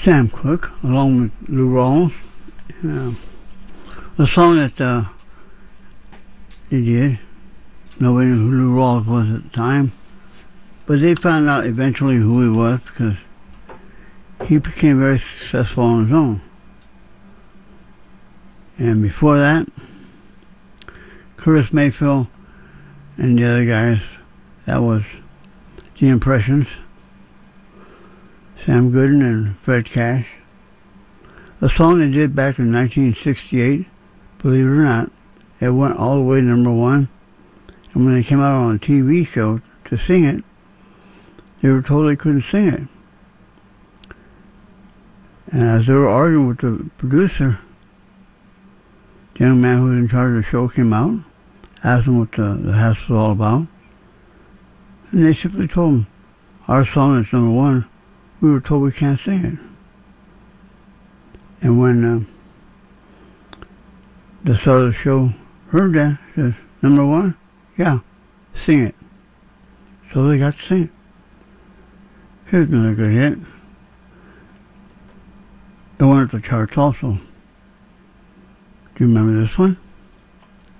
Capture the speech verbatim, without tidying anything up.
Sam Cooke, along with Lou Rawls. Uh, the song that uh, they did, nobody knew who Lou Rawls was at the time, but they found out eventually who he was because he became very successful on his own. And before that, Curtis Mayfield and the other guys, that was The Impressions, Sam Gooden and Fred Cash. A song they did back in nineteen sixty-eight, believe it or not, it went all the way to number one. And when they came out on a T V show to sing it, they were told they couldn't sing it. And as they were arguing with the producer, the young man who was in charge of the show came out, asked him what the, the hassle was all about, and they simply told him, our song is number one, we were told we can't sing it. And when uh, the star of the show heard that, he says, number one? Yeah, sing it. So they got to sing it. Here's another good hit. It went up the charts also. Do you remember this one?